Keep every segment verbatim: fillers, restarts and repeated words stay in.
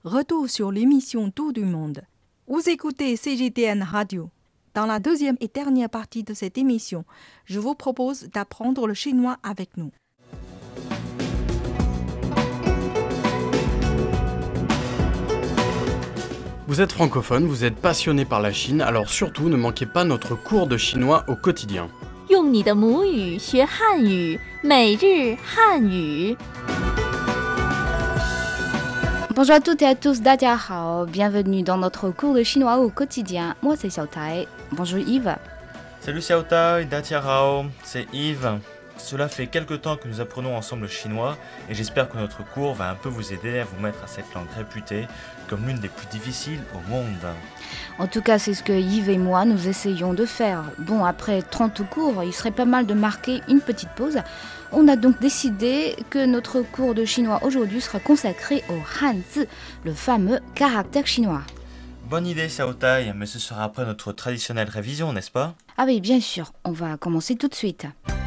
Retour sur l'émission Tour du Monde. Vous écoutez C G T N Radio. Dans la deuxième et dernière partie de cette émission, je vous propose d'apprendre le chinois avec nous. Vous êtes francophone, vous êtes passionné par la Chine, alors surtout ne manquez pas notre cours de chinois au quotidien. 用你的母语学汉语，每日汉语。 Bonjour à toutes et à tous, 大家好, bienvenue dans notre cours de chinois au quotidien. Moi c'est Xiao Tai. Bonjour Yves. Salut Xiao Tai, Datia Rao, c'est Yves. Cela fait quelque temps que nous apprenons ensemble le chinois et j'espère que notre cours va un peu vous aider à vous mettre à cette langue réputée comme l'une des plus difficiles au monde. En tout cas, c'est ce que Yves et moi nous essayons de faire. Bon, après trente cours, il serait pas mal de marquer une petite pause. On a donc décidé que notre cours de chinois aujourd'hui sera consacré au Hanzi, le fameux caractère chinois. Bonne idée Xiao Tai, mais ce sera après notre traditionnelle révision, n'est-ce pas? Ah oui, bien sûr, on va commencer tout de suite.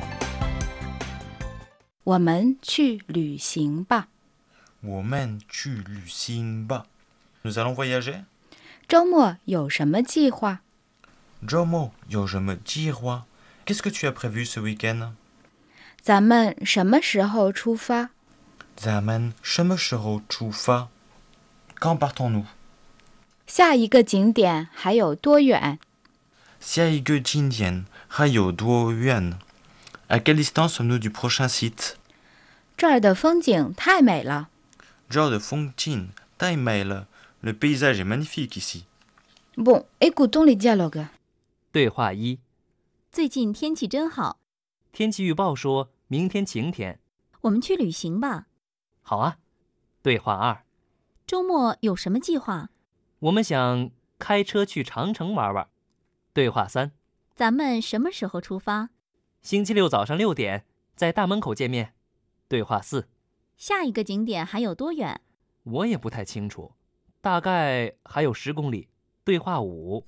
我们去旅行吧。 我们去旅行吧。Nous allons voyager? 周末有什么计划？ 周末有什么计划？ Qu'est-ce que tu as prévu ce week-end? 咱们什么时候出发？ 咱们什么时候出发？ Quand partons-nous? 下一个景点还有多远？ 下一个景点还有多远？ À quelle distance sommes-nous du prochain site? 这儿的风景太美了。 这儿的风景太美了。Le paysage est magnifique ici. Bon, écoutons les dialogues. 对话一： 最近天气真好， 天气预报说明天晴天。 我们去旅行吧。 好啊。对话二： 周末有什么计划？ 我们想开车去长城玩玩。对话三： 咱们什么时候出发？ 星期六早上六点，在大门口见面。对话四： 下一个景点还有多远？ 我也不太清楚，大概还有十公里。对话五：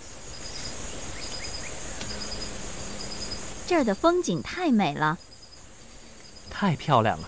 这儿的风景太美了。 太漂亮了。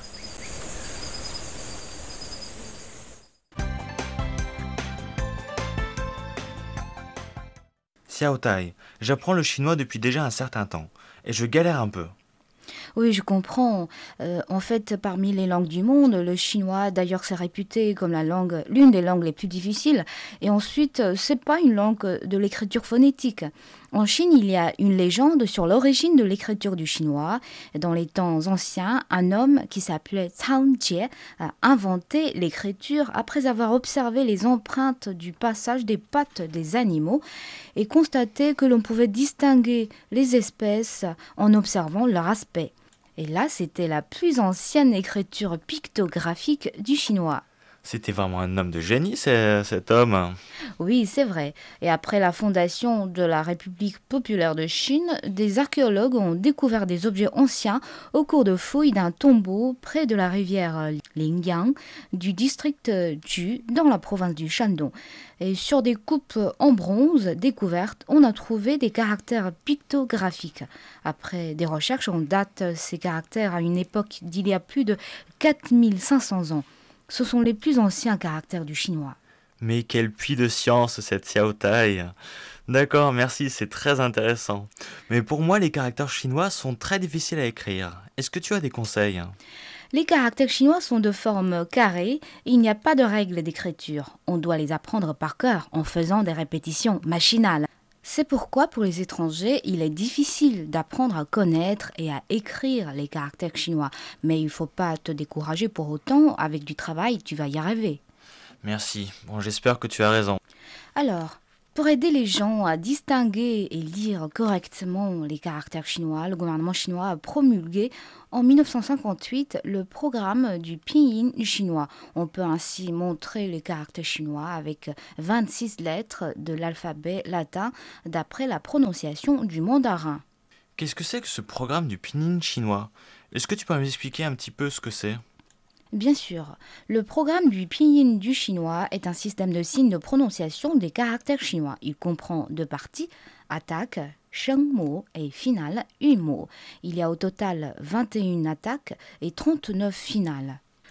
Xiao Tai, j'apprends le chinois depuis déjà un certain temps, et je galère un peu. Oui, je comprends. Euh, en fait, parmi les langues du monde, le chinois, d'ailleurs, c'est réputé comme la langue, l'une des langues les plus difficiles. Et ensuite, c'est pas une langue de l'écriture phonétique. En Chine, il y a une légende sur l'origine de l'écriture du chinois. Dans les temps anciens, un homme qui s'appelait Cao Jie a inventé l'écriture après avoir observé les empreintes du passage des pattes des animaux et constaté que l'on pouvait distinguer les espèces en observant leur aspect. Et là, c'était la plus ancienne écriture pictographique du chinois. C'était vraiment un homme de génie, c'est, cet homme. Oui, c'est vrai. Et après la fondation de la République populaire de Chine, des archéologues ont découvert des objets anciens au cours de fouilles d'un tombeau près de la rivière Lingyang du district Ju dans la province du Shandong. Et sur des coupes en bronze découvertes, on a trouvé des caractères pictographiques. Après des recherches, on date ces caractères à une époque d'il y a plus de quatre mille cinq cents ans. Ce sont les plus anciens caractères du chinois. Mais quel puits de science cette Xiao Tai. D'accord, merci, c'est très intéressant. Mais pour moi, les caractères chinois sont très difficiles à écrire. Est-ce que tu as des conseils? Les caractères chinois sont de forme carrée et il n'y a pas de règle d'écriture. On doit les apprendre par cœur en faisant des répétitions machinales. C'est pourquoi pour les étrangers, il est difficile d'apprendre à connaître et à écrire les caractères chinois. Mais il ne faut pas te décourager pour autant, avec du travail, tu vas y arriver. Merci, bon j'espère que tu as raison. Alors, pour aider les gens à distinguer et lire correctement les caractères chinois, le gouvernement chinois a promulgué en mille neuf cent cinquante-huit le programme du pinyin chinois. On peut ainsi montrer les caractères chinois avec vingt-six lettres de l'alphabet latin d'après la prononciation du mandarin. Qu'est-ce que c'est que ce programme du pinyin chinois? Est-ce que tu peux m'expliquer un petit peu ce que c'est? Bien sûr, le programme du pinyin du chinois est un système de signes de prononciation des caractères chinois. Il comprend deux parties, attaque, shengmo et finale, unmo. Il y a au total vingt et une attaques et trente-neuf finales.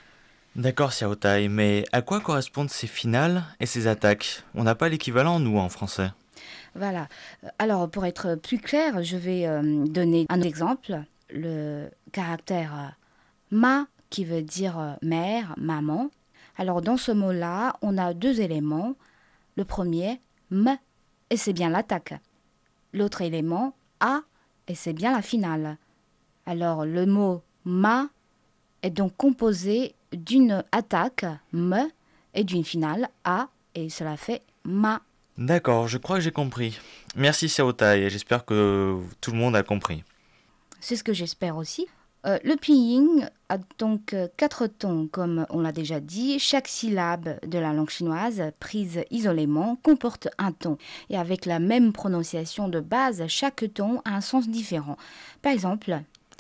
D'accord, Xiaotai, mais à quoi correspondent ces finales et ces attaques? On n'a pas l'équivalent, nous, en français. Voilà. Alors, pour être plus clair, je vais euh, donner un exemple. Le caractère euh, ma, qui veut dire euh, mère, maman. Alors, dans ce mot-là, on a deux éléments. Le premier, m, et c'est bien l'attaque. L'autre élément, a, et c'est bien la finale. Alors, le mot ma est donc composé d'une attaque, m, et d'une finale, a, et cela fait ma. D'accord, je crois que j'ai compris. Merci, Xiaotai, et j'espère que tout le monde a compris. C'est ce que j'espère aussi. Euh, le pinyin a donc euh, quatre tons, comme on l'a déjà dit. Chaque syllabe de la langue chinoise, prise isolément, comporte un ton. Et avec la même prononciation de base, chaque ton a un sens différent. Par exemple,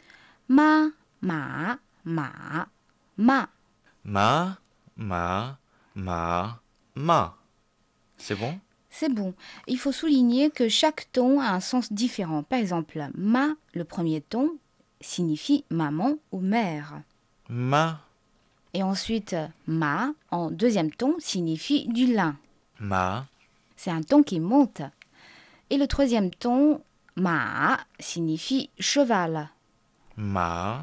ma, ma, ma, ma. Ma, ma, ma, ma. C'est bon? C'est bon. Il faut souligner que chaque ton a un sens différent. Par exemple, ma, le premier ton, signifie maman ou mère. Ma, Et ensuite, ma, en deuxième ton, signifie du lin. ma, C'est un ton qui monte. Et le troisième ton, ma, signifie cheval. ma,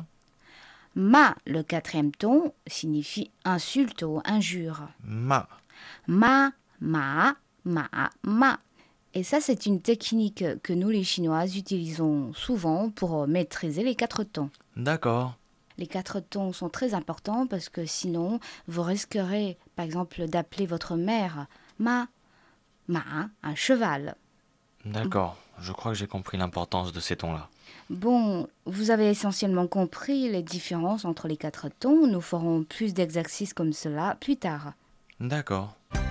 Ma, le quatrième ton, signifie insulte ou injure. ma. Ma, ma, ma, ma. Et ça, c'est une technique que nous, les Chinois, utilisons souvent pour maîtriser les quatre tons. D'accord. Les quatre tons sont très importants parce que sinon, vous risquerez, par exemple, d'appeler votre mère ma, ma, un cheval. D'accord. Je crois que j'ai compris l'importance de ces tons-là. Bon, vous avez essentiellement compris les différences entre les quatre tons. Nous ferons plus d'exercices comme cela plus tard. D'accord.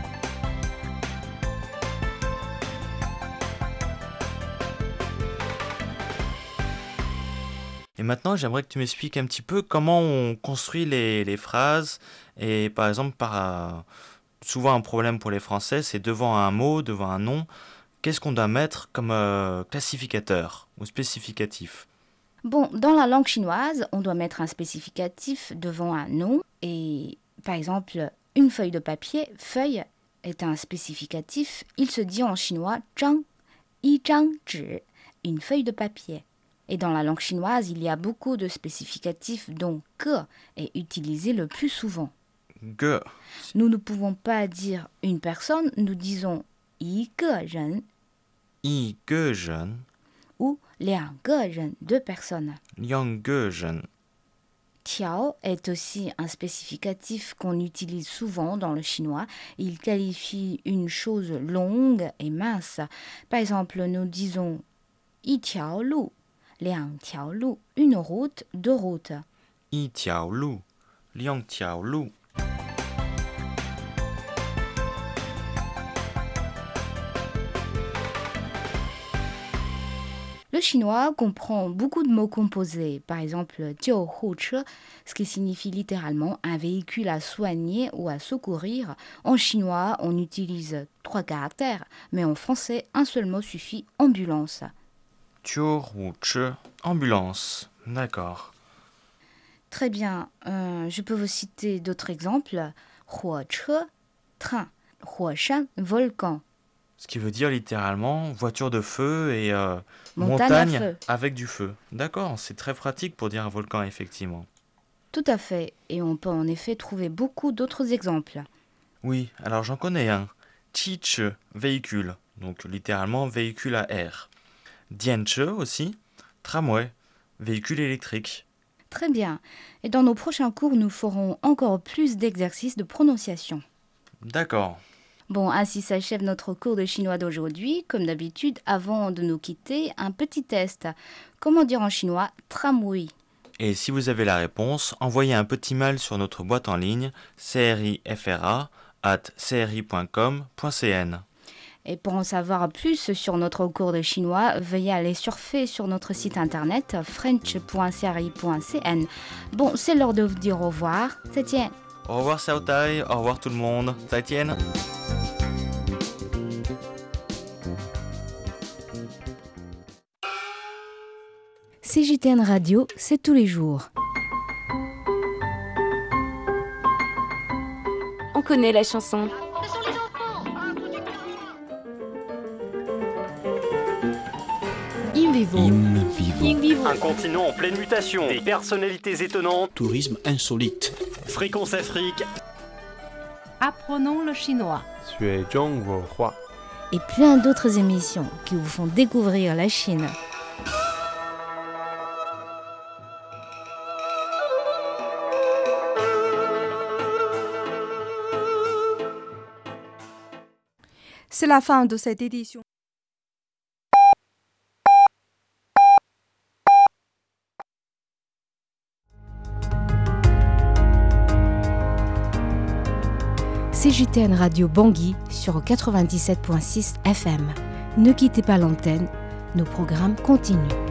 Et maintenant, j'aimerais que tu m'expliques un petit peu comment on construit les, les phrases. Et par exemple, par, euh, souvent un problème pour les Français, c'est devant un mot, devant un nom, qu'est-ce qu'on doit mettre comme euh, classificateur ou spécificatif? Bon, dans la langue chinoise, on doit mettre un spécificatif devant un nom. Et par exemple, une feuille de papier, feuille, est un spécificatif. Il se dit en chinois zhang, yi zhang zhi, une feuille de papier. Et dans la langue chinoise, il y a beaucoup de spécificatifs dont que est utilisé le plus souvent. Ge, Nous ne pouvons pas dire une personne, nous disons yi ge ren yi ge zhen, ou liang ge ren, deux personnes. liang ge zhen. Tiao est aussi un spécificatif qu'on utilise souvent dans le chinois. Il qualifie une chose longue et mince. Par exemple, nous disons yi tiao lu, liang tiao lu, une route, deux routes. Yi tiao lu, liang tiao lu. Le chinois comprend beaucoup de mots composés, par exemple jiu hu che, ce qui signifie littéralement un véhicule à soigner ou à secourir. En chinois, on utilise trois caractères, mais en français, un seul mot suffit, ambulance. Tiu ru che, ambulance. D'accord. Très bien, euh, je peux vous citer d'autres exemples. Huo che, train. Huoshan, volcan. Ce qui veut dire littéralement voiture de feu et euh, Montagne à montagne feu. avec du feu. D'accord, c'est très pratique pour dire un volcan, effectivement. Tout à fait, et on peut en effet trouver beaucoup d'autres exemples. Oui, alors j'en connais un. Chi-che, véhicule, donc littéralement véhicule à air. Dien-che aussi, tramway, véhicule électrique. Très bien, et dans nos prochains cours, nous ferons encore plus d'exercices de prononciation. D'accord. Bon, ainsi s'achève notre cours de chinois d'aujourd'hui. Comme d'habitude, avant de nous quitter, un petit test. Comment dire en chinois tramway? Et si vous avez la réponse, envoyez un petit mail sur notre boîte en ligne crifra arobase cri point com point cn. Et pour en savoir plus sur notre cours de chinois, veuillez aller surfer sur notre site internet french point cri point cn. Bon, c'est l'heure de vous dire au revoir. Zaijian. Au revoir Xiaotai, au revoir tout le monde. Zaitian. C J T N Radio, c'est tous les jours. on connaît la chanson. In vivo. In vivo. In vivo. Un continent en pleine mutation, des personnalités étonnantes, Tourisme insolite. Fréquence Afrique. Apprenons le chinois. Et plein d'autres émissions qui vous font découvrir la Chine. C'est la fin de cette édition. C J T N Radio Bangui sur quatre-vingt-dix-sept virgule six F M. Ne quittez pas l'antenne, nos programmes continuent.